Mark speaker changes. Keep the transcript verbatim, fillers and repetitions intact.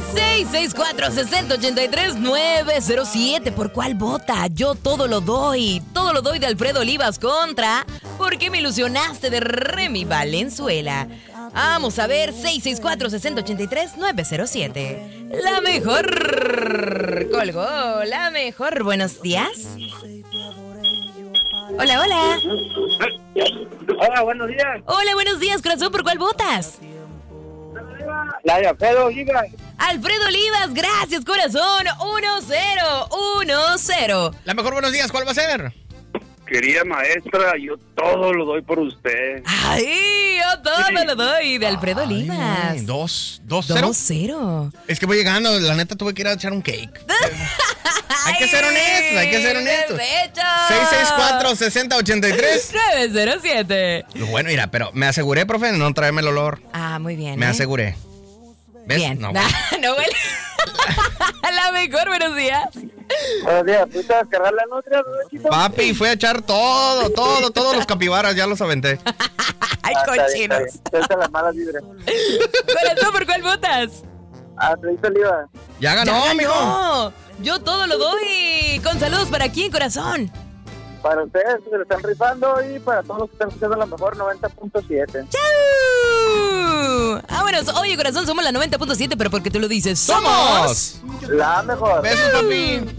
Speaker 1: seis seis cuatro, seis cero ocho tres, nueve cero siete. ¿Por cuál vota? Yo todo lo doy. Todo lo doy de Alfredo Olivas contra ¿Por qué me ilusionaste? De Remy Valenzuela. Vamos a ver, seis seis cuatro, seis cero ocho tres, nueve cero siete. La mejor. Colgó, la mejor. Buenos días. Hola, hola.
Speaker 2: Hola, buenos días.
Speaker 1: Hola, buenos días, corazón. ¿Por cuál votas?
Speaker 2: La de Alfredo Olivas.
Speaker 1: Alfredo Olivas, gracias, corazón. uno cero, uno cero.
Speaker 3: La mejor, buenos días, ¿cuál va a ser?
Speaker 2: Querida maestra, yo todo lo doy por usted.
Speaker 1: Ay, yo todo sí. lo doy de Alfredo Olivas.
Speaker 3: Ay, dos, dos, cero.
Speaker 1: Dos cero.
Speaker 3: Es que voy llegando, la neta tuve que ir a echar un cake. Hay que ser honestos, hay que ser honestos. seis seis cuatro, seis cero ocho tres,
Speaker 1: nueve cero siete.
Speaker 3: Bueno, mira, pero me aseguré, profe, de no traerme el olor.
Speaker 1: Ah, muy bien.
Speaker 3: Me
Speaker 1: ¿eh?
Speaker 3: aseguré. ¿Ves?
Speaker 1: Bien.
Speaker 3: No,
Speaker 1: no, no huele. La mejor, buenos días.
Speaker 2: Buenos días, ¿fuiste a descargar la nutria, chico?
Speaker 3: Papi, fui a echar todo, todo, todos los capibaras, ya los aventé.
Speaker 1: Ay, ah, cochinos.
Speaker 2: Suelta las malas vibras.
Speaker 1: Corazón, ¿por cuál votas?
Speaker 2: Alfredo Olivas.
Speaker 3: Ya ganó,
Speaker 1: ya
Speaker 3: amigo.
Speaker 1: ganó. Yo todo lo doy. Con saludos para quién, corazón.
Speaker 2: Para ustedes que se lo están rifando y para todos los que están escuchando la mejor noventa punto siete.
Speaker 1: ¡Chau! Vámonos. Oye, corazón, somos la noventa punto siete, pero porque tú lo dices, ¡somos!
Speaker 3: ¡Somos!
Speaker 2: La mejor.
Speaker 3: Besos, papi.